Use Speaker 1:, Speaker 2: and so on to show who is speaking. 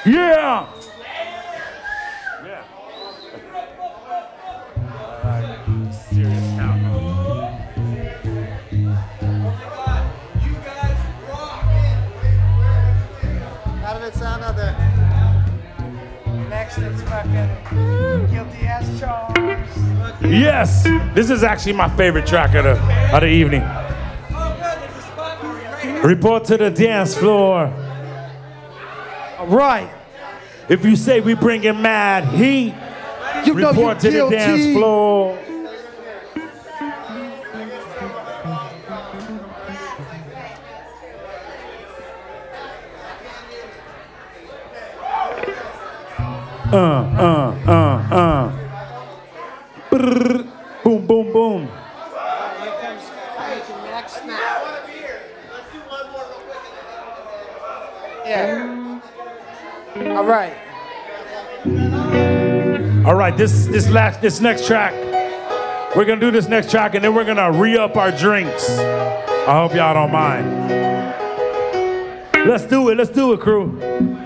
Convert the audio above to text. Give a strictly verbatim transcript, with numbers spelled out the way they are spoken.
Speaker 1: Yeah.
Speaker 2: Yeah. Uh, serious cowgirl.
Speaker 3: You guys rock.
Speaker 4: How did it sound out there?
Speaker 3: Next, it's fucking guilty as charged.
Speaker 1: Yes. This is actually my favorite track of the of the evening.
Speaker 3: Oh, good. There's a spot for you right here.
Speaker 1: Report to the dance floor.
Speaker 4: All right.
Speaker 1: If you say we bringing mad heat,
Speaker 4: You know
Speaker 1: report
Speaker 4: you
Speaker 1: to the dance
Speaker 4: guilty.
Speaker 1: floor. Uh, uh, uh, uh. Brrr. Boom, boom, boom.
Speaker 4: Here comes Major Max Snap. Yeah. All right.
Speaker 1: All right, this this last this next track, we're gonna do this next track, and then we're gonna re-up our drinks. I hope y'all don't mind. Let's do it. Let's do it, crew.